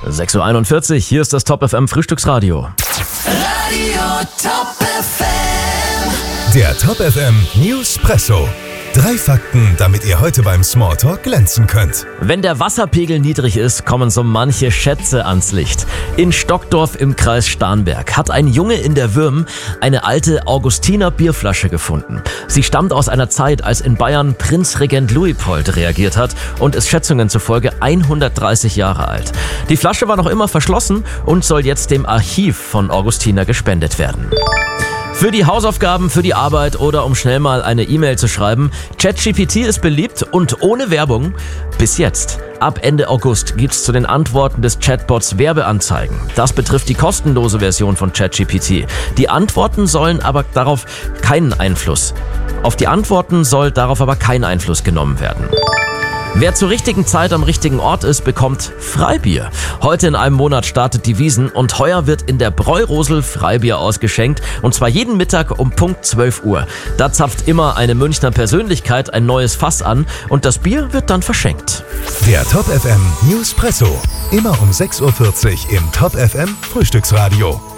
6:41 Uhr, hier ist das Top FM Frühstücksradio. Radio Top FM. Der Top FM Newspresso. 3 Fakten, damit ihr heute beim Smalltalk glänzen könnt. Wenn der Wasserpegel niedrig ist, kommen so manche Schätze ans Licht. In Stockdorf im Kreis Starnberg hat ein Junge in der Würm eine alte Augustiner Bierflasche gefunden. Sie stammt aus einer Zeit, als in Bayern Prinzregent Luitpold reagiert hat und ist Schätzungen zufolge 130 Jahre alt. Die Flasche war noch immer verschlossen und soll jetzt dem Archiv von Augustiner gespendet werden. Für die Hausaufgaben, für die Arbeit oder um schnell mal eine E-Mail zu schreiben, ChatGPT ist beliebt und ohne Werbung bis jetzt. Ab Ende August gibt's zu den Antworten des Chatbots Werbeanzeigen. Das betrifft die kostenlose Version von ChatGPT. Die Antworten sollen aber darauf keinen Einfluss. Auf die Antworten soll darauf aber kein Einfluss genommen werden. Wer zur richtigen Zeit am richtigen Ort ist, bekommt Freibier. Heute in einem Monat startet die Wiesn und heuer wird in der Bräurosel Freibier ausgeschenkt. Und zwar jeden Mittag um Punkt 12 Uhr. Da zapft immer eine Münchner Persönlichkeit ein neues Fass an und das Bier wird dann verschenkt. Der Top FM Newspresso. Immer um 6:40 Uhr im Top FM Frühstücksradio.